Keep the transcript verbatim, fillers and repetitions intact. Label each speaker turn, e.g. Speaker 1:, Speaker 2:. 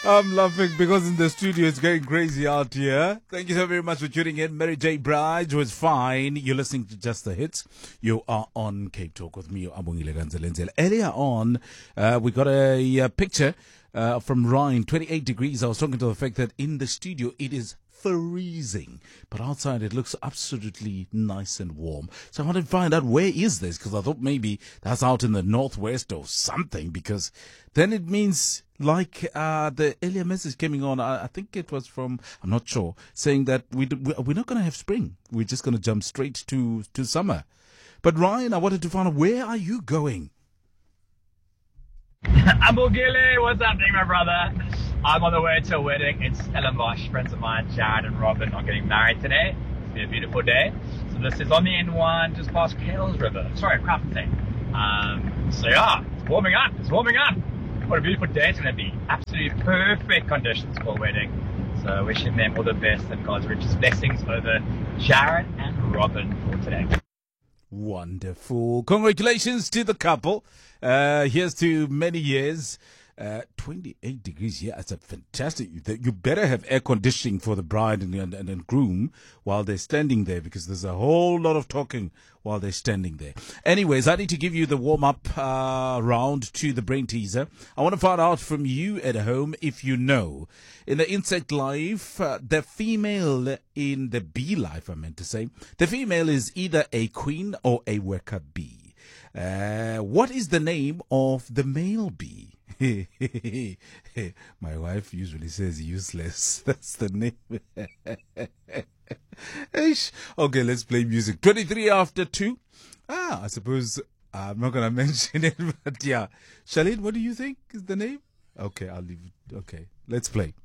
Speaker 1: I'm laughing because in the studio it's getting crazy out here. Thank you so very much for tuning in. Mary J. Blige was fine. You're listening to Just the Hits. You are on Cape Talk with me, Abongile Ganzelenzela. Earlier on, uh, we got a, a picture uh, from Ryan, twenty-eight degrees. I was talking to the fact that in the studio it is freezing, but outside it looks absolutely nice and warm. So I wanted to find out where is this, because I thought maybe that's out in the northwest or something, because then it means like uh, the earlier message coming on, I, I think it was from, I'm not sure, saying that we do, we're not going to have spring. We're just going to jump straight to, to summer. But Ryan, I wanted to find out, where are you going?
Speaker 2: Abongile, what's happening, my brother? I'm on the way to a wedding in Stellenbosch. Friends of mine, Jared and Robin, are getting married today. It's been a beautiful day. So this is on the N one, just past Kells River. Sorry, Kraftfontein. Um, so yeah, it's warming up. It's warming up. What a beautiful day it's going to be. Absolutely perfect conditions for a wedding. So wishing them all the best and God's richest blessings over Jared and Robin for today.
Speaker 1: Wonderful. Congratulations to the couple. Uh, here's to many years. Uh, twenty-eight degrees. Yeah, it's a fantastic. You better have air conditioning for the bride and, and, and groom while they're standing there, because there's a whole lot of talking while they're standing there. Anyways, I need to give you the warm-up uh, round to the brain teaser. I want to find out from you at home if you know, in the insect life, uh, the female in the bee life, I meant to say, the female is either a queen or a worker bee. Uh, what is the name of the male bee? My wife usually says useless. That's the name. Okay, let's play music. twenty-three after two. Ah, I suppose I'm not going to mention it, but yeah. Charlene, what do you think is the name? Okay, I'll leave it. Okay, let's play.